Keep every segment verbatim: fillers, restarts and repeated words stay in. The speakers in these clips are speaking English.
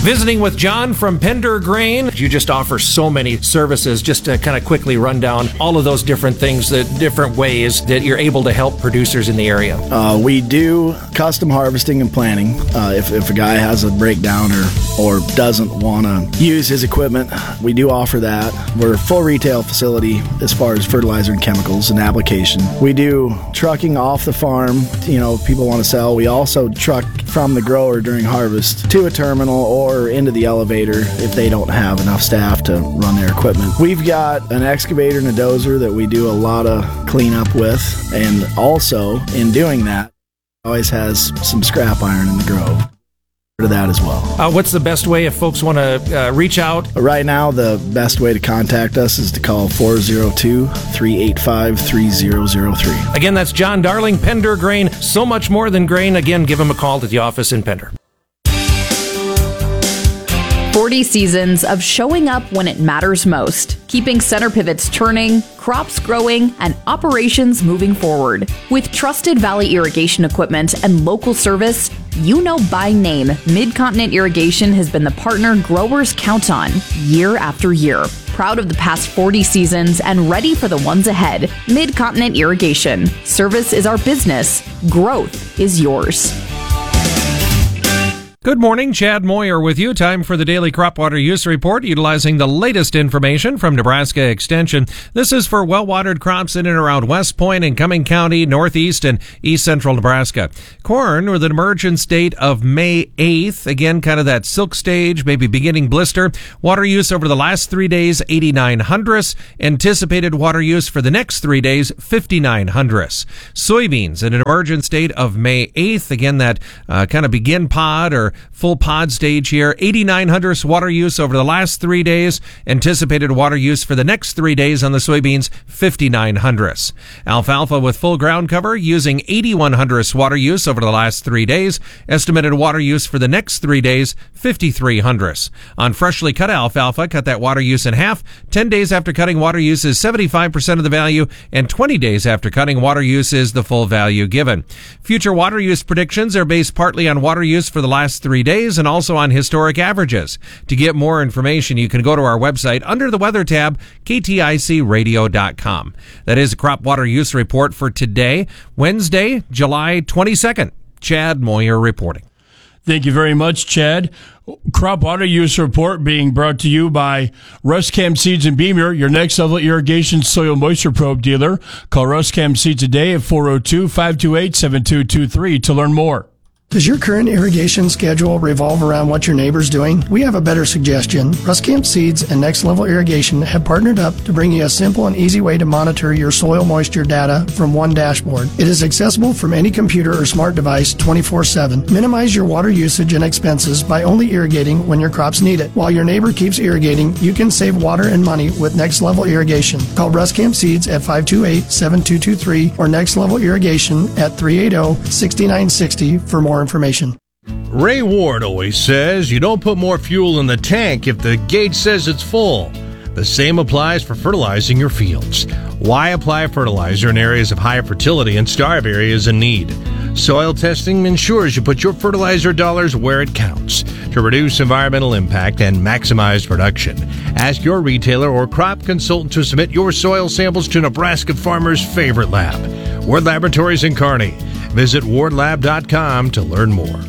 Visiting with John from Pender Grain. You just offer so many services. Just to kind of quickly run down all of those different things, the different ways that you're able to help producers in the area. Uh, we do custom harvesting and planting. Uh, if, if a guy has a breakdown or, or doesn't want to use his equipment, we do offer that. We're a full retail facility as far as fertilizer and chemicals and application. We do trucking off the farm. You know, people want to sell. We also truck from the grower during harvest to a terminal or into the elevator if they don't have enough staff to run their equipment. We've got an excavator and a dozer that we do a lot of cleanup with, and also in doing that, always has some scrap iron in the grove. To that as well. Uh, what's the best way if folks want to uh, reach out? Right now, the best way to contact us is to call four oh two, three eight five, three oh oh three. Again, that's John Darling, Pender Grain. So much more than grain. Again, give him a call at the office in Pender. forty seasons of showing up when it matters most, keeping center pivots turning, crops growing, and operations moving forward. With trusted Valley irrigation equipment and local service, you know by name, Mid-Continent Irrigation has been the partner growers count on year after year. Proud of the past forty seasons and ready for the ones ahead. Mid-Continent Irrigation. Service is our business. Growth is yours. Good morning, Chad Moyer with you. Time for the Daily Crop Water Use Report, utilizing the latest information from Nebraska Extension. This is for well-watered crops in and around West Point and Cumming County, northeast and east central Nebraska. Corn with an emergence date of May eighth. Again, kind of that silk stage, maybe beginning blister. Water use over the last three days, eighty-nine hundredths. Anticipated water use for the next three days, fifty-nine hundredths. Soybeans at an emergence date of May eighth. Again, that uh, kind of begin pod or full pod stage here. eighty-nine hundredths water use over the last three days. Anticipated water use for the next three days on the soybeans, fifty-nine hundredths. Alfalfa with full ground cover using eighty-one hundredths water use over the last three days. Estimated water use for the next three days, fifty-three hundredths. On freshly cut alfalfa, cut that water use in half. ten days after cutting, water use is seventy-five percent of the value, and twenty days after cutting, water use is the full value given. Future water use predictions are based partly on water use for the last three days and also on historic averages. To get more information, you can go to our website under the weather tab, K T I C radio dot com. That is a crop water use report for today, Wednesday, July twenty-second. Chad Moyer reporting. Thank you very much, Chad. Crop water use report being brought to you by Ruscam Seeds and Beamer, your next level irrigation soil moisture probe dealer. Call Ruscam Seeds today at four oh two, five two eight, seven two two three to learn more. Does your current irrigation schedule revolve around what your neighbor's doing? We have a better suggestion. Ruscamp Seeds and Next Level Irrigation have partnered up to bring you a simple and easy way to monitor your soil moisture data from one dashboard. It is accessible from any computer or smart device twenty-four seven. Minimize your water usage and expenses by only irrigating when your crops need it. While your neighbor keeps irrigating, you can save water and money with Next Level Irrigation. Call Ruscamp Seeds at five two eight, seven two two three or Next Level Irrigation at three eight zero, six nine six zero for more information. Ray Ward always says you don't put more fuel in the tank if the gauge says it's full. The same applies for fertilizing your fields. Why apply fertilizer in areas of high fertility and starve areas in need? Soil testing ensures you put your fertilizer dollars where it counts to reduce environmental impact and maximize production. Ask your retailer or crop consultant to submit your soil samples to Nebraska Farmers' favorite lab, Ward Laboratories in Kearney. Visit ward lab dot com to learn more.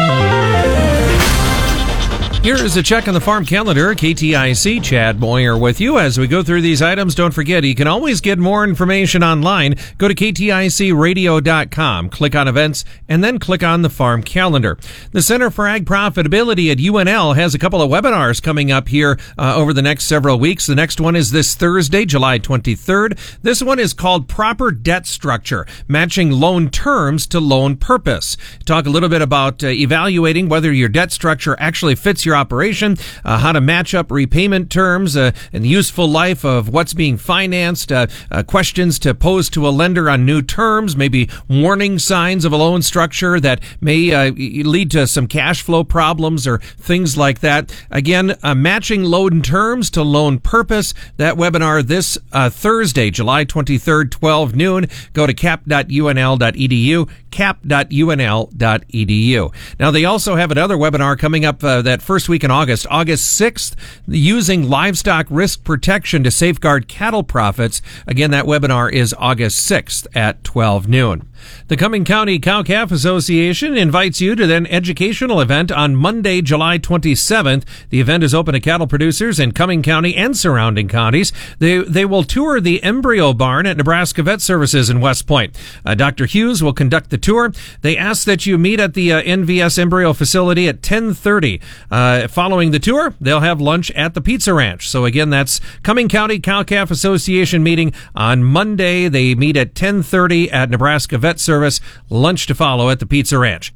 Here is a check on the farm calendar. K T I C, Chad Moyer with you. As we go through these items, don't forget, you can always get more information online. Go to K T I C radio dot com, click on events, and then click on the farm calendar. The Center for Ag Profitability at U N L has a couple of webinars coming up here uh, over the next several weeks. The next one is this Thursday, July twenty-third. This one is called Proper Debt Structure, Matching Loan Terms to Loan Purpose. Talk a little bit about uh, evaluating whether your debt structure actually fits your operation, uh, how to match up repayment terms, uh, and the useful life of what's being financed, uh, uh, questions to pose to a lender on new terms, maybe warning signs of a loan structure that may uh, lead to some cash flow problems or things like that. Again, uh, matching loan terms to loan purpose. That webinar this uh, Thursday, July twenty-third, twelve noon. Go to cap dot U N L dot E D U, cap dot u n l dot e d u. Now, they also have another webinar coming up uh, that first week in August, August sixth, using livestock risk protection to safeguard cattle profits. Again, that webinar is August sixth at twelve noon. The Cumming County Cow-Calf Association invites you to an educational event on Monday, July twenty-seventh. The event is open to cattle producers in Cumming County and surrounding counties. They they will tour the embryo barn at Nebraska Vet Services in West Point. Uh, Doctor Hughes will conduct the tour. They ask that you meet at the uh, N V S embryo facility at ten thirty. Uh, following the tour, they'll have lunch at the Pizza Ranch. So again, that's Cumming County Cow-Calf Association meeting on Monday. They meet at ten thirty at Nebraska Vet Service. Lunch to follow at the Pizza Ranch.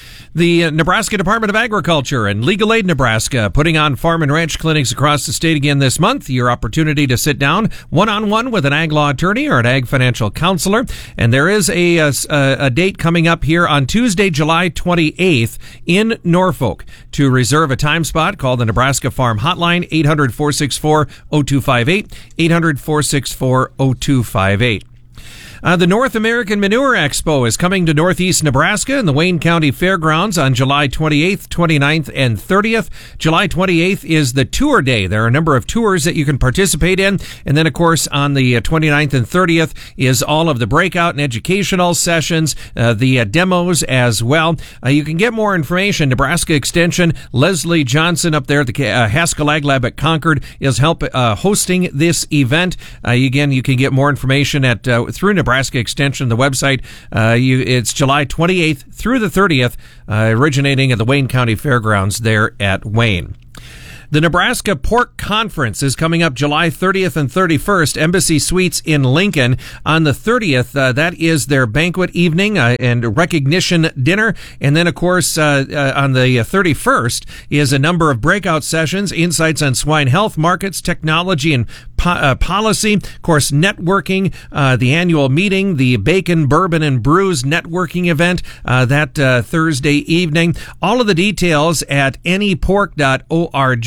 The Nebraska Department of Agriculture and Legal Aid Nebraska putting on farm and ranch clinics across the state again this month. Your opportunity to sit down one-on-one with an ag law attorney or an ag financial counselor. And there is a, a, a date coming up here on Tuesday, July twenty-eighth in Norfolk. To reserve a time spot, call the Nebraska Farm Hotline, eight hundred, four six four, zero two five eight, eight hundred, four six four, zero two five eight. Uh, the North American Manure Expo is coming to Northeast Nebraska in the Wayne County Fairgrounds on July twenty-eighth, twenty-ninth, and thirtieth. July twenty-eighth is the tour day. There are a number of tours that you can participate in. And then, of course, on the twenty-ninth and thirtieth is all of the breakout and educational sessions, uh, the uh, demos as well. Uh, you can get more information. Nebraska Extension, Leslie Johnson up there at the uh, Haskell Ag Lab at Concord is help uh, hosting this event. Uh, again, you can get more information at uh, through Nebraska Nebraska Extension, the website. Uh, you, it's July twenty-eighth through the thirtieth, uh, originating at the Wayne County Fairgrounds there at Wayne. The Nebraska Pork Conference is coming up July thirtieth and thirty-first, Embassy Suites in Lincoln. On the thirtieth, uh, that is their banquet evening uh, and recognition dinner. And then, of course, uh, uh, on the thirty-first is a number of breakout sessions, insights on swine health, markets, technology, and po- uh, policy. Of course, networking, uh, the annual meeting, the Bacon, Bourbon, and Brews networking event uh, that uh, Thursday evening. All of the details at n e pork dot org.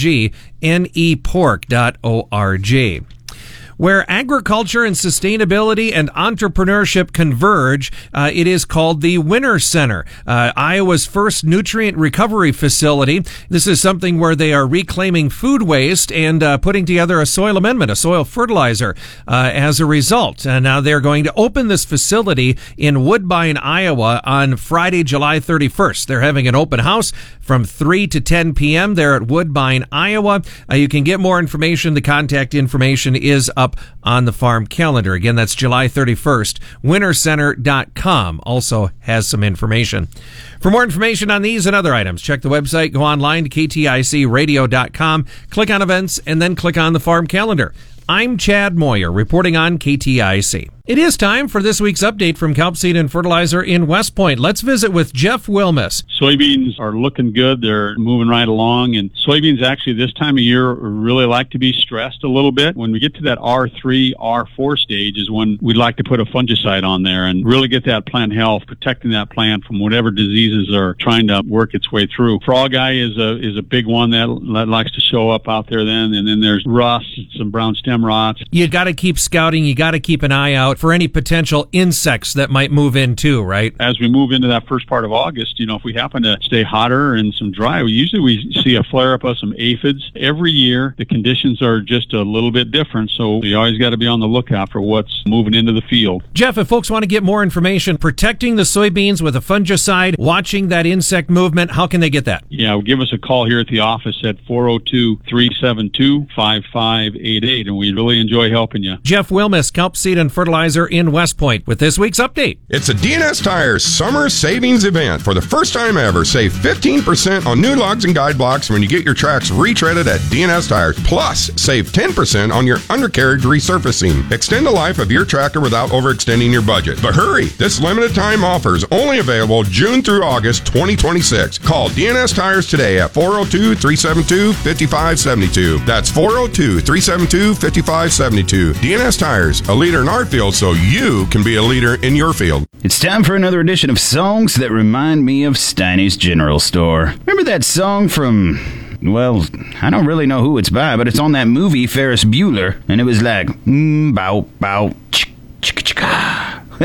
n e pork dot org. Where agriculture and sustainability and entrepreneurship converge, uh, it is called the Winter Center, uh, Iowa's first nutrient recovery facility. This is something where they are reclaiming food waste and uh, putting together a soil amendment, a soil fertilizer uh, as a result. And now they're going to open this facility in Woodbine, Iowa on Friday, July thirty-first. They're having an open house from three to ten p.m. there at Woodbine, Iowa. Uh, you can get more information. The contact information is up on the farm calendar. Again, that's July thirty-first. winter center dot com also has some information. For more information on these and other items, check the website, go online to k t i c radio dot com, click on events, and then click on the farm calendar. I'm Chad Moyer, reporting on K T I C. It is time for this week's update from Kelp Seed and Fertilizer in West Point. Let's visit with Jeff Wilmes. Soybeans are looking good. They're moving right along. And soybeans actually this time of year really like to be stressed a little bit. When we get to that R three, R four stage is when we'd like to put a fungicide on there and really get that plant health, protecting that plant from whatever diseases are trying to work its way through. Frog eye is a is a big one that, that likes to show up out there then. And then there's rust, some brown stem rots. You got to keep scouting. You got to keep an eye out for any potential insects that might move in too, right? As we move into that first part of August, you know, if we happen to stay hotter and some dry, we usually we see a flare-up of some aphids. Every year, the conditions are just a little bit different, so you always got to be on the lookout for what's moving into the field. Jeff, if folks want to get more information, protecting the soybeans with a fungicide, watching that insect movement, how can they get that? Yeah, give us a call here at the office at four oh two, three seven two, five five eight eight, and we really enjoy helping you. Jeff Wilmes, Kelp Seed and Fertilizer in West Point, with this week's update. It's a D N S Tires Summer Savings Event. For the first time ever, save fifteen percent on new lugs and guide blocks when you get your tracks retreaded at D N S Tires. Plus, save ten percent on your undercarriage resurfacing. Extend the life of your tractor without overextending your budget. But hurry! This limited time offer is only available June through August twenty twenty-six. Call D N S Tires today at four oh two, three seven two, five five seven two. That's four oh two, three seven two, five five seven two. D N S Tires, a leader in our field so you can be a leader in your field. It's time for another edition of Songs That Remind Me of Steiny's General Store. Remember that song from, well, I don't really know who it's by, but it's on that movie Ferris Bueller, and it was like, mm, bow, bow, chick, chick, chicka.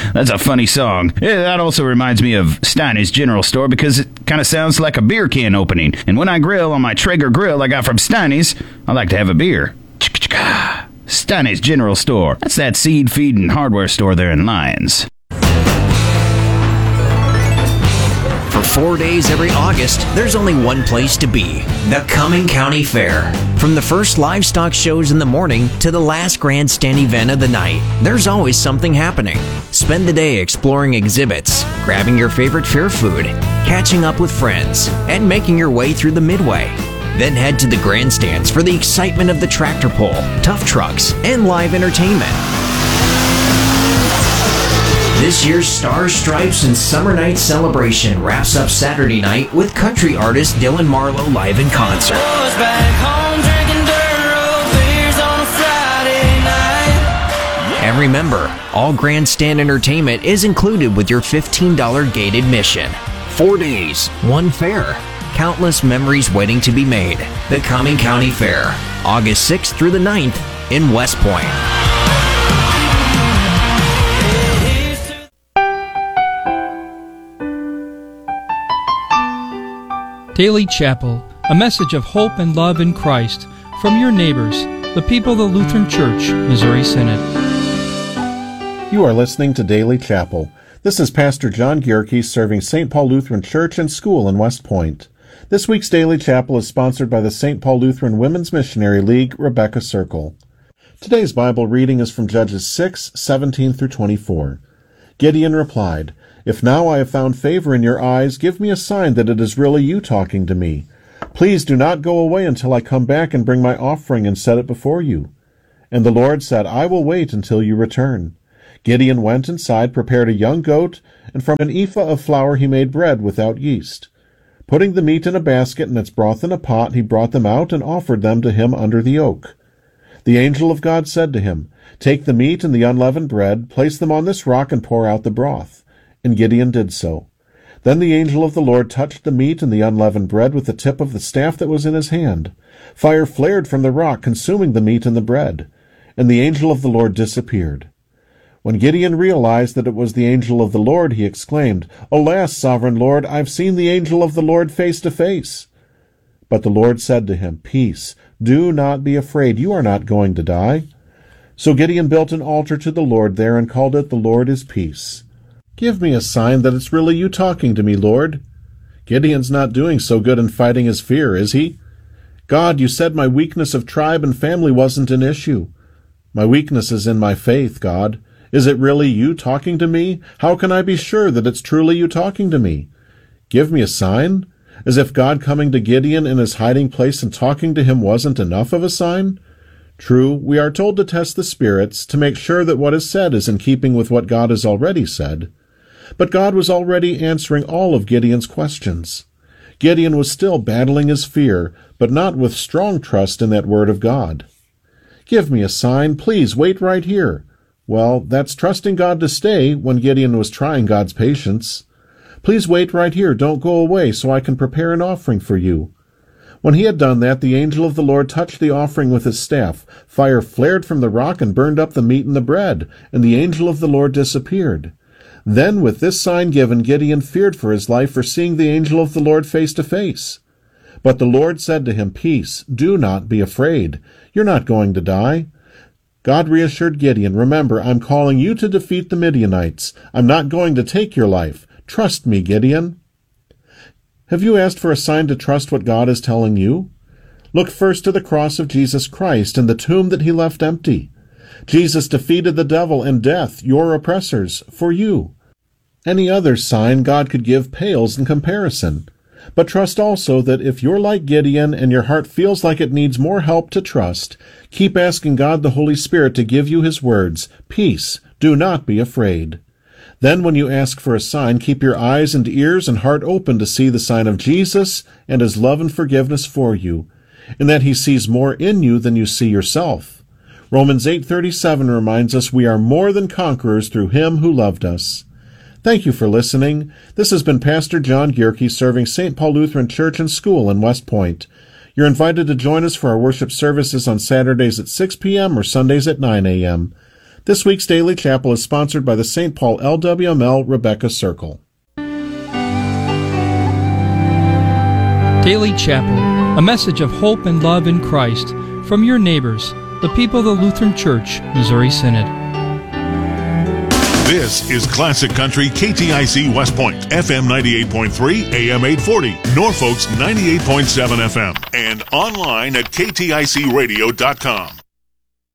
That's a funny song. Yeah, that also reminds me of Steiny's General Store because it kind of sounds like a beer can opening. And when I grill on my Traeger grill I got from Steiny's, I like to have a beer. Steiny's General Store. That's that seed, feed, and hardware store there in Lyons. For four days every August, there's only one place to be, the Cumming County Fair. From the first livestock shows in the morning to the last grandstand event of the night, there's always something happening. Spend the day exploring exhibits, grabbing your favorite fair food, catching up with friends, and making your way through the midway. Then head to the grandstands for the excitement of the tractor pull, tough trucks, and live entertainment. This year's Stars, Stripes, and Summer Night celebration wraps up Saturday night with country artist Dylan Marlowe live in concert. And remember, all grandstand entertainment is included with your fifteen dollars gate admission. Four days, one fair. Countless memories waiting to be made. The Cumming County Fair, August sixth through the ninth in West Point. Daily Chapel, a message of hope and love in Christ from your neighbors, the people of the Lutheran Church, Missouri Synod. You are listening to Daily Chapel. This is Pastor John Gierke serving Saint Paul Lutheran Church and School in West Point. This week's Daily Chapel is sponsored by the Saint Paul Lutheran Women's Missionary League, Rebecca Circle. Today's Bible reading is from Judges six, seventeen through twenty-four. Gideon replied, "If now I have found favor in your eyes, give me a sign that it is really you talking to me. Please do not go away until I come back and bring my offering and set it before you." And the Lord said, "I will wait until you return." Gideon went inside, prepared a young goat, and from an ephah of flour he made bread without yeast. Putting the meat in a basket and its broth in a pot, he brought them out and offered them to him under the oak. The angel of God said to him, "Take the meat and the unleavened bread, place them on this rock and pour out the broth." And Gideon did so. Then the angel of the Lord touched the meat and the unleavened bread with the tip of the staff that was in his hand. Fire flared from the rock, consuming the meat and the bread. And the angel of the Lord disappeared. When Gideon realized that it was the angel of the Lord, he exclaimed, "Alas, sovereign Lord, I've seen the angel of the Lord face to face." But the Lord said to him, "Peace, do not be afraid, you are not going to die." So Gideon built an altar to the Lord there and called it, "The Lord is Peace." "Give me a sign that it's really you talking to me, Lord." Gideon's not doing so good in fighting his fear, is he? "God, you said my weakness of tribe and family wasn't an issue." "My weakness is in my faith, God. Is it really you talking to me? How can I be sure that it's truly you talking to me?" "Give me a sign?" As if God coming to Gideon in his hiding place and talking to him wasn't enough of a sign? True, we are told to test the spirits to make sure that what is said is in keeping with what God has already said. But God was already answering all of Gideon's questions. Gideon was still battling his fear, but not with strong trust in that word of God. "Give me a sign, please, wait right here." Well, that's trusting God to stay when Gideon was trying God's patience. "Please wait right here, don't go away, so I can prepare an offering for you." When he had done that, the angel of the Lord touched the offering with his staff. Fire flared from the rock and burned up the meat and the bread, and the angel of the Lord disappeared. Then, with this sign given, Gideon feared for his life for seeing the angel of the Lord face to face. But the Lord said to him, "Peace, do not be afraid. You're not going to die." God reassured Gideon, "Remember, I'm calling you to defeat the Midianites. I'm not going to take your life. Trust me, Gideon." Have you asked for a sign to trust what God is telling you? Look first to the cross of Jesus Christ and the tomb that he left empty. Jesus defeated the devil and death, your oppressors, for you. Any other sign God could give pales in comparison. But trust also that if you're like Gideon and your heart feels like it needs more help to trust, keep asking God the Holy Spirit to give you his words, "Peace, do not be afraid." Then when you ask for a sign, keep your eyes and ears and heart open to see the sign of Jesus and his love and forgiveness for you, and that he sees more in you than you see yourself. Romans eight thirty-seven reminds us we are more than conquerors through him who loved us. Thank you for listening. This has been Pastor John Gierke serving Saint Paul Lutheran Church and School in West Point. You're invited to join us for our worship services on Saturdays at six p.m. or Sundays at nine a.m. This week's Daily Chapel is sponsored by the Saint Paul L W M L Rebecca Circle. Daily Chapel, a message of hope and love in Christ from your neighbors, the people of the Lutheran Church, Missouri Synod. This is Classic Country K T I C West Point, F M ninety-eight point three, A M eight forty, Norfolk's ninety-eight point seven F M, and online at K T I C radio dot com.